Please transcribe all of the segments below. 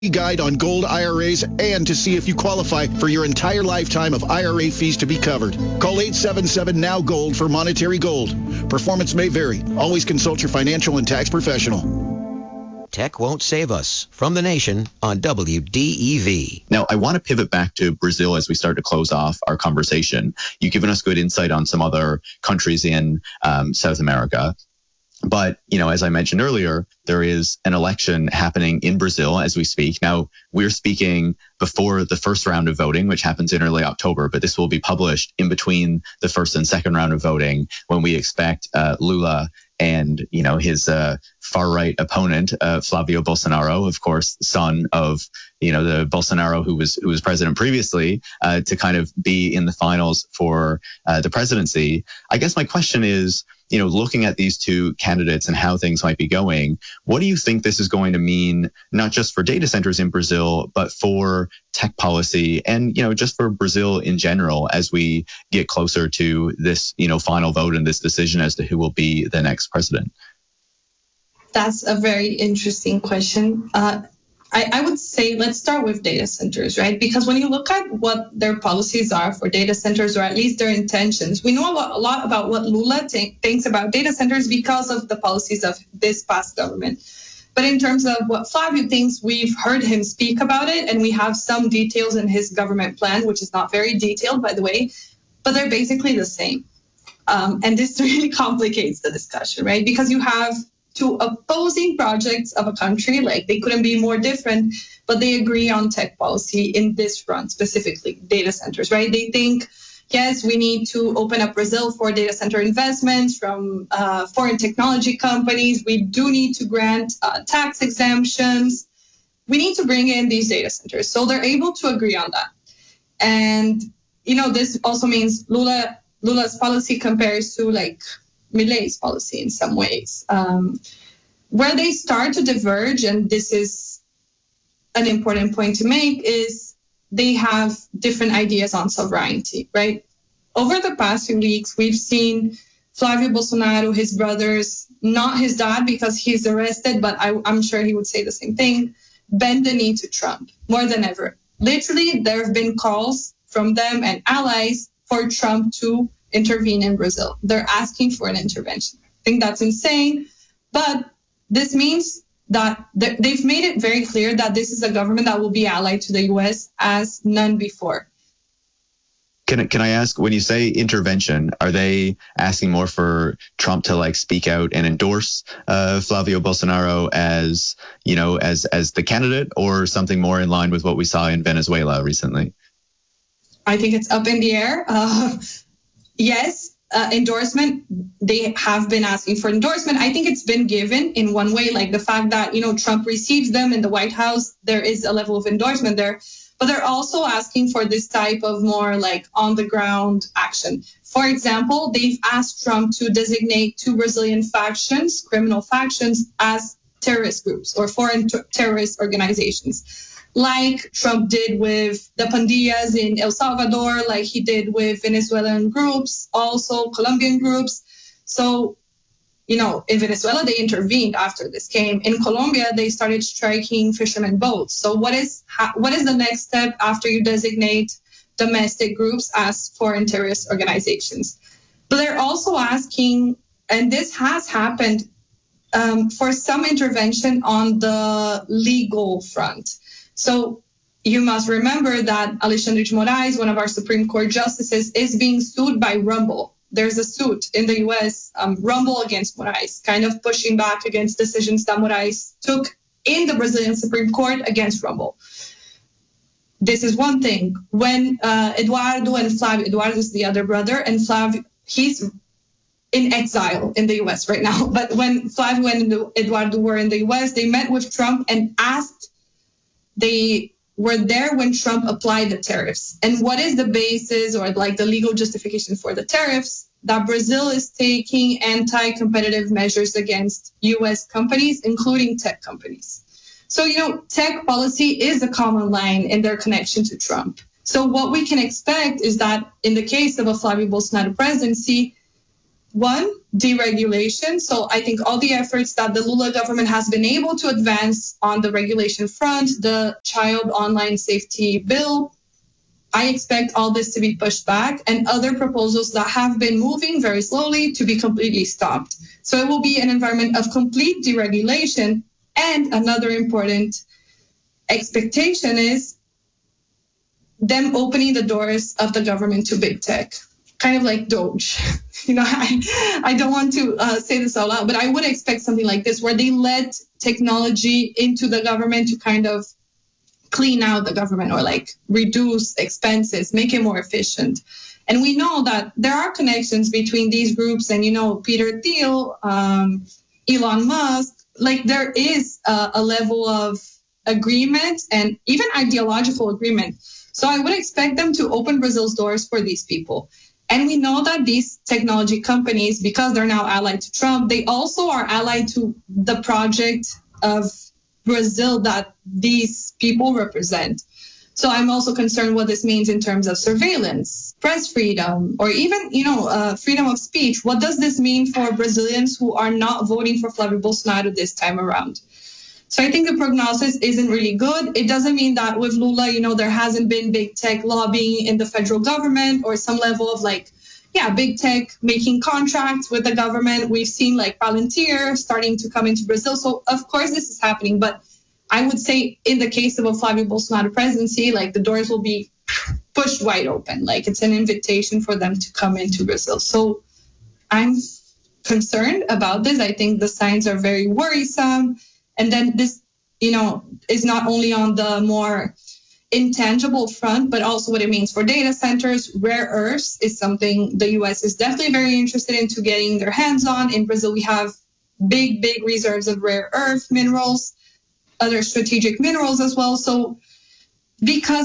guide on gold IRAs and to see if you qualify for your entire lifetime of IRA fees to be covered. Call 877-NOW-GOLD for monetary gold. Performance may vary. Always consult your financial and tax professional. Tech Won't Save Us, from the nation on WDEV. Now, I want to pivot back to Brazil as we start to close off our conversation. You've given us good insight on some other countries in South America. But, as I mentioned earlier, there is an election happening in Brazil as we speak. Now, we're speaking before the first round of voting, which happens in early October, but this will be published in between the first and second round of voting when we expect Lula and, his far-right opponent, Flavio Bolsonaro, of course, son of, the Bolsonaro who was president previously, to kind of be in the finals for the presidency. I guess my question is, looking at these two candidates and how things might be going, what do you think this is going to mean, not just for data centers in Brazil, but for tech policy and, just for Brazil in general as we get closer to this, final vote and this decision as to who will be the next president? That's a very interesting question. I would say let's start with data centers, right? Because when you look at what their policies are for data centers, or at least their intentions, we know a lot about what Lula thinks about data centers because of the policies of this past government. But in terms of what Flavio thinks, we've heard him speak about it, and we have some details in his government plan, which is not very detailed, by the way, but they're basically the same. And this really complicates the discussion, right? Because you have two opposing projects of a country, like they couldn't be more different, but they agree on tech policy in this front, specifically data centers, right? They think, yes, we need to open up Brazil for data center investments from foreign technology companies. We do need to grant tax exemptions. We need to bring in these data centers. So they're able to agree on that. And, this also means Lula's policy compares to like Milei's policy in some ways. Where they start to diverge, and this is an important point to make, is they have different ideas on sovereignty, right? Over the past few weeks, we've seen Flavio Bolsonaro, his brothers, not his dad because he's arrested, but I'm sure he would say the same thing, bend the knee to Trump more than ever. Literally, there have been calls from them and allies for Trump to intervene in Brazil. They're asking for an intervention. I think that's insane, but this means that they've made it very clear that this is a government that will be allied to the U.S. as none before. Can I ask, when you say intervention, are they asking more for Trump to speak out and endorse Flavio Bolsonaro as the candidate, or something more in line with what we saw in Venezuela recently? I think it's up in the air. Yes, endorsement. They have been asking for endorsement. I think it's been given in one way, like the fact that, Trump receives them in the White House. There is a level of endorsement there. But they're also asking for this type of more on the ground action. For example, they've asked Trump to designate two Brazilian factions, criminal factions, as terrorist groups or foreign terrorist organizations, like Trump did with the pandillas in El Salvador, like he did with Venezuelan groups, also Colombian groups. So, in Venezuela, they intervened after this came. In Colombia, they started striking fishermen boats. So what is the next step after you designate domestic groups as foreign terrorist organizations? But they're also asking, and this has happened, for some intervention on the legal front. So you must remember that Alexandre de Moraes, one of our Supreme Court justices, is being sued by Rumble. There's a suit in the U.S., Rumble against Moraes, kind of pushing back against decisions that Moraes took in the Brazilian Supreme Court against Rumble. This is one thing. When Eduardo and Flavio, Eduardo is the other brother, and Flavio, he's in exile in the U.S. right now. But when Flavio and Eduardo were in the U.S., they met with Trump and they were there when Trump applied the tariffs. And what is the basis or the legal justification for the tariffs? That Brazil is taking anti-competitive measures against U.S. companies, including tech companies. So, tech policy is a common line in their connection to Trump. So what we can expect is that in the case of a Flavio Bolsonaro presidency, one, deregulation. So I think all the efforts that the Lula government has been able to advance on the regulation front, the child online safety bill, I expect all this to be pushed back and other proposals that have been moving very slowly to be completely stopped. So it will be an environment of complete deregulation. And another important expectation is them opening the doors of the government to big tech, kind of like Doge. I don't want to say this out loud, but I would expect something like this where they let technology into the government to kind of clean out the government or like reduce expenses, make it more efficient. And we know that there are connections between these groups and, Peter Thiel, Elon Musk, like there is a level of agreement and even ideological agreement. So I would expect them to open Brazil's doors for these people. And we know that these technology companies, because they're now allied to Trump, they also are allied to the project of Brazil that these people represent. So I'm also concerned what this means in terms of surveillance, press freedom, or even, freedom of speech. What does this mean for Brazilians who are not voting for Flavio Bolsonaro this time around? So I think the prognosis isn't really good. It doesn't mean that with Lula, there hasn't been big tech lobbying in the federal government or some level of big tech making contracts with the government. We've seen Palantir starting to come into Brazil. So of course this is happening, but I would say in the case of a Flavio Bolsonaro presidency, the doors will be pushed wide open. It's an invitation for them to come into Brazil. So I'm concerned about this. I think the signs are very worrisome. And then this, is not only on the more intangible front, but also what it means for data centers. Rare earths is something the U.S. is definitely very interested into getting their hands on. In Brazil, we have big reserves of rare earth minerals, other strategic minerals as well. So because,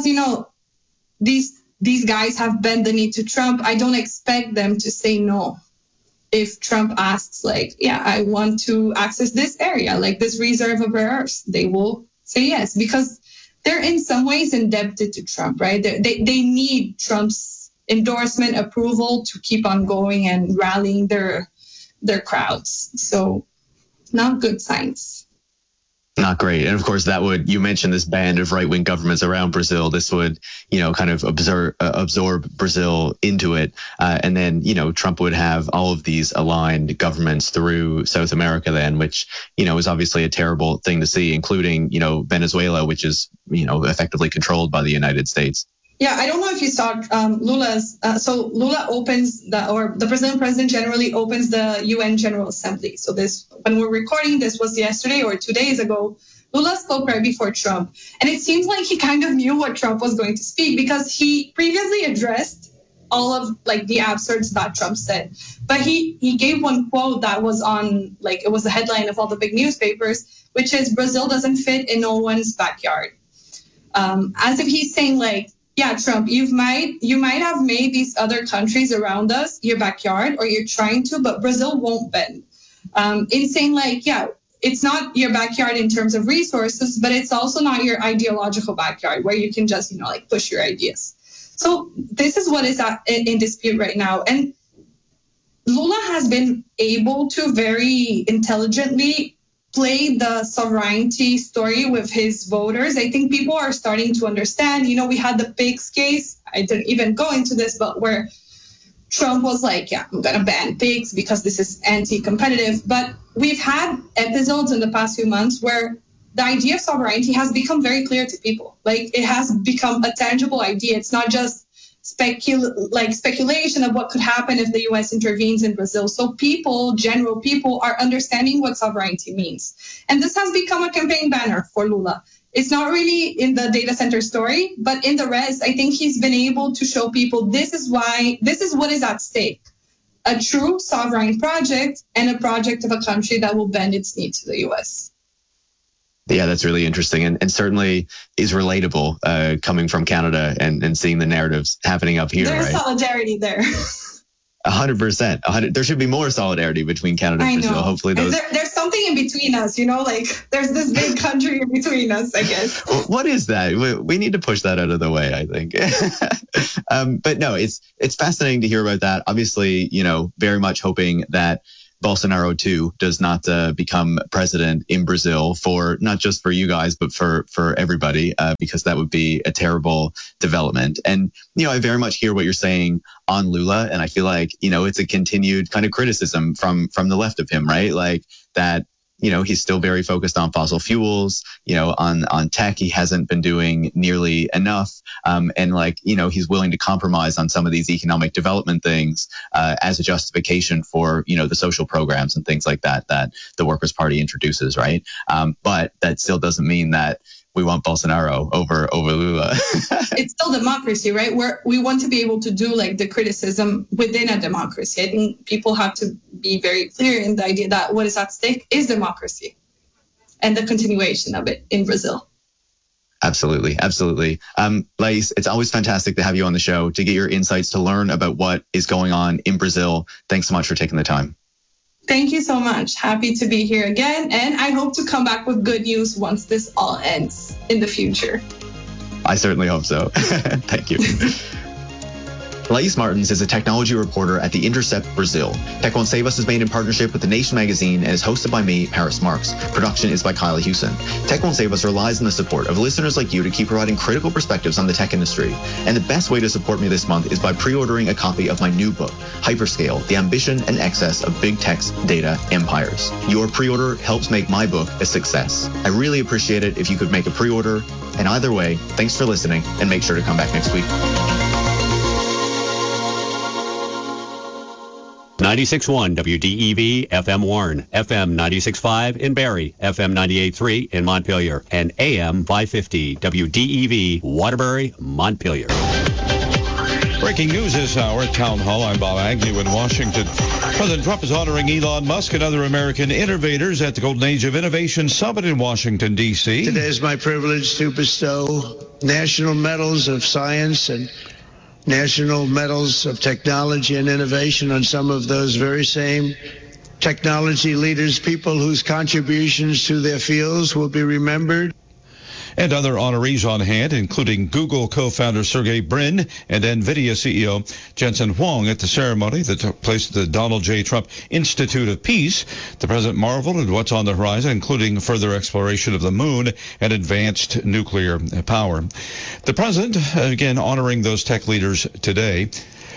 these guys have bent the knee to Trump, I don't expect them to say no. If Trump asks, I want to access this area, this reserve of rare earths, they will say yes, because they're in some ways indebted to Trump, right? They need Trump's endorsement, approval to keep on going and rallying their crowds. So not good signs. Not great. And of course, you mentioned this band of right-wing governments around Brazil. This would, kind of absorb Brazil into it. And then, Trump would have all of these aligned governments through South America then, which, is obviously a terrible thing to see, including, Venezuela, which is, effectively controlled by the United States. Yeah, I don't know if you saw Lula's. So Lula opens the president generally opens the UN General Assembly. So when we're recording, this was yesterday or 2 days ago. Lula spoke right before Trump. And it seems like he kind of knew what Trump was going to speak because he previously addressed all of the absurds that Trump said. But he gave one quote that was on, it was the headline of all the big newspapers, which is Brazil doesn't fit in no one's backyard. As if he's saying yeah, Trump, you might have made these other countries around us your backyard, or you're trying to, but Brazil won't bend. In saying it's not your backyard in terms of resources, but it's also not your ideological backyard where you can just, push your ideas. So this is what is in dispute right now. And Lula has been able to very intelligently play the sovereignty story with his voters. I think people are starting to understand. We had the pigs case. I didn't even go into this, but where Trump was I'm going to ban pigs because this is anti-competitive. But we've had episodes in the past few months where the idea of sovereignty has become very clear to people. It has become a tangible idea. It's not just speculation of what could happen if the U.S. intervenes in Brazil. So general people are understanding what sovereignty means. And this has become a campaign banner for Lula. It's not really in the data center story, but in the rest, I think he's been able to show people this is what is at stake. A true sovereign project and a project of a country that will bend its knee to the U.S. Yeah, that's really interesting and certainly is relatable coming from Canada and seeing the narratives happening up here. There's right? solidarity there. 100%. There should be more solidarity between Canada and Brazil. Hopefully there's something in between us, there's this big country in between us, I guess. What is that? We need to push that out of the way, I think. But no, it's fascinating to hear about that. Obviously, very much hoping that Bolsonaro too does not become president in Brazil, for not just for you guys, but for everybody, because that would be a terrible development. And, I very much hear what you're saying on Lula. And I feel like, it's a continued kind of criticism from the left of him, right? Like that, he's still very focused on fossil fuels, on tech. He hasn't been doing nearly enough. And he's willing to compromise on some of these economic development things as a justification for, the social programs and things like that the Workers' Party introduces, right? But that still doesn't mean that we want Bolsonaro over Lula. It's still democracy, right? We want to be able to do the criticism within a democracy. I think people have to be very clear in the idea that what is at stake is democracy and the continuation of it in Brazil. Absolutely. Lais, it's always fantastic to have you on the show, to get your insights, to learn about what is going on in Brazil. Thanks so much for taking the time. Thank you so much. Happy to be here again. And I hope to come back with good news once this all ends in the future. I certainly hope so. Thank you. Lais Martins is a technology reporter at The Intercept Brazil. Tech Won't Save Us is made in partnership with The Nation magazine and is hosted by me, Paris Marks. Production is by Kyla Hewson. Tech Won't Save Us relies on the support of listeners like you to keep providing critical perspectives on the tech industry. And the best way to support me this month is by pre-ordering a copy of my new book, Hyperscale, The Ambition and Excess of Big Tech's Data Empires. Your pre-order helps make my book a success. I really appreciate it if you could make a pre-order. And either way, thanks for listening, and make sure to come back next week. 96.1 WDEV FM Warren, FM 96.5 in Barrie, FM 98.3 in Montpelier, and AM 550 WDEV Waterbury, Montpelier. Breaking news this hour at Town Hall. I'm Bob Agnew in Washington. President Trump is honoring Elon Musk and other American innovators at the Golden Age of Innovation Summit in Washington, D.C. Today is my privilege to bestow national medals of science and national medals of technology and innovation on some of those very same technology leaders, people whose contributions to their fields will be remembered. And other honorees on hand, including Google co-founder Sergey Brin and NVIDIA CEO Jensen Huang at the ceremony that took place at the Donald J. Trump Institute of Peace. The president marveled at what's on the horizon, including further exploration of the moon and advanced nuclear power. The president, again, honoring those tech leaders today.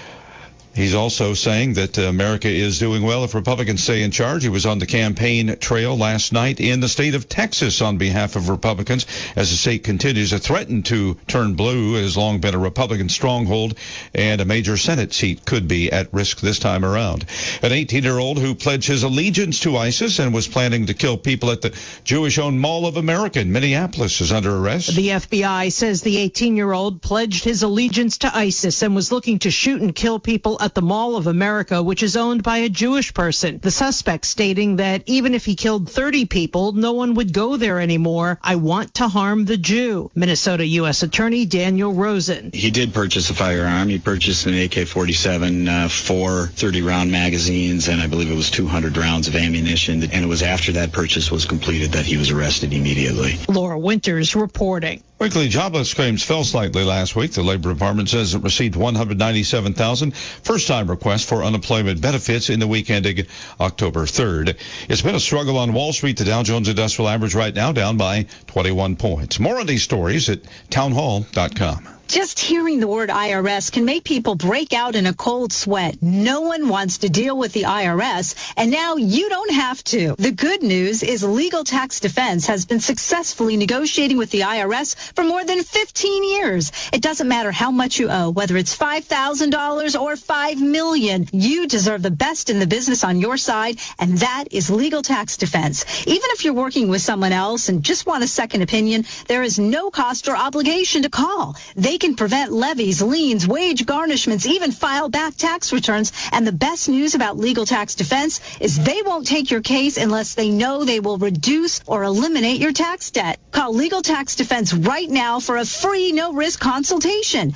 He's also saying that America is doing well if Republicans stay in charge. He was on the campaign trail last night in the state of Texas on behalf of Republicans as the state continues to threaten to turn blue. It has long been a Republican stronghold, and a major Senate seat could be at risk this time around. An 18-year-old who pledged his allegiance to ISIS and was planning to kill people at the Jewish-owned Mall of America in Minneapolis is under arrest. The FBI says the 18-year-old pledged his allegiance to ISIS and was looking to shoot and kill people at the Mall of America, which is owned by a Jewish person. The suspect stating that even if he killed 30 people, no one would go there anymore. I want to harm the Jew. Minnesota U.S. Attorney Daniel Rosen. He did purchase a firearm. He purchased an AK-47, 4 30-round magazines, and I believe it was 200 rounds of ammunition. And it was after that purchase was completed that he was arrested immediately. Laura Winters reporting. Weekly jobless claims fell slightly last week. The Labor Department says it received 197,000 first-time requests for unemployment benefits in the week ending October 3rd. It's been a struggle on Wall Street. The Dow Jones Industrial Average right now down by 21 points. More on these stories at townhall.com. Just hearing the word IRS can make people break out in a cold sweat. No one wants to deal with the IRS, and now you don't have to. The good news is Legal Tax Defense has been successfully negotiating with the IRS for more than 15 years. It doesn't matter how much you owe, whether it's $5,000 or $5 million. You deserve the best in the business on your side, and that is Legal Tax Defense. Even if you're working with someone else and just want a second opinion, there is no cost or obligation to call. They can prevent levies, liens, wage garnishments, even file back tax returns. And the best news about Legal Tax Defense is they won't take your case unless they know they will reduce or eliminate your tax debt. Call Legal Tax Defense right now for a free no-risk consultation.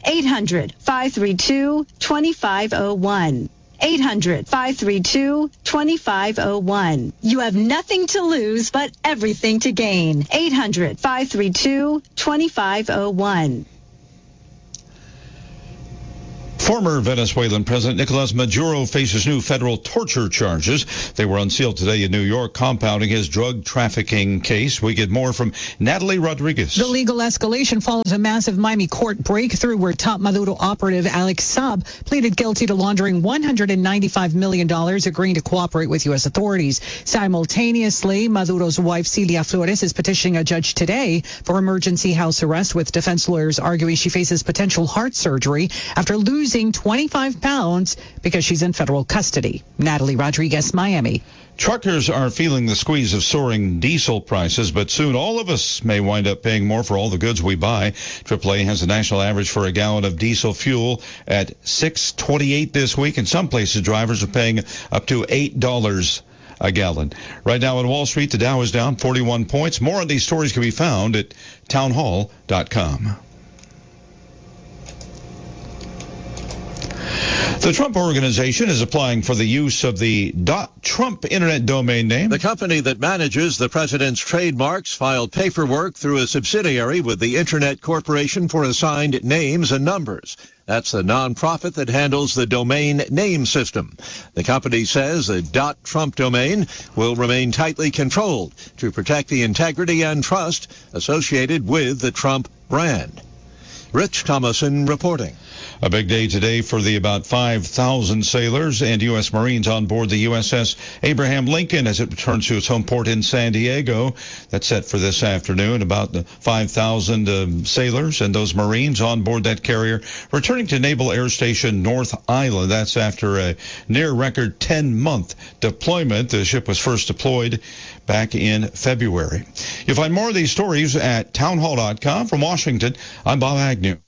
800-532-2501. 800-532-2501. You have nothing to lose but everything to gain. 800-532-2501. Former Venezuelan President Nicolas Maduro faces new federal torture charges. They were unsealed today in New York, compounding his drug trafficking case. We get more from Natalie Rodriguez. The legal escalation follows a massive Miami court breakthrough where top Maduro operative Alex Saab pleaded guilty to laundering $195 million, agreeing to cooperate with U.S. authorities. Simultaneously, Maduro's wife, Celia Flores, is petitioning a judge today for emergency house arrest, with defense lawyers arguing she faces potential heart surgery after losing 25 pounds because she's in federal custody. Natalie Rodriguez, Miami. Truckers are feeling the squeeze of soaring diesel prices, but soon all of us may wind up paying more for all the goods we buy. AAA has a national average for a gallon of diesel fuel at $6.28 this week. In some places, drivers are paying up to $8 a gallon. Right now on Wall Street, the Dow is down 41 points. More on these stories can be found at townhall.com. The Trump Organization is applying for the use of the .Trump internet domain name. The company that manages the president's trademarks filed paperwork through a subsidiary with the Internet Corporation for Assigned Names and Numbers. That's the nonprofit that handles the domain name system. The company says the .Trump domain will remain tightly controlled to protect the integrity and trust associated with the Trump brand. Rich Thomason reporting. A big day today for the about 5,000 sailors and U.S. Marines on board the USS Abraham Lincoln as it returns to its home port in San Diego. That's set for this afternoon. About 5,000 sailors and those Marines on board that carrier returning to Naval Air Station North Island. That's after a near-record 10-month deployment. The ship was first deployed back in February. You'll find more of these stories at townhall.com. From Washington, I'm Bob Agnew.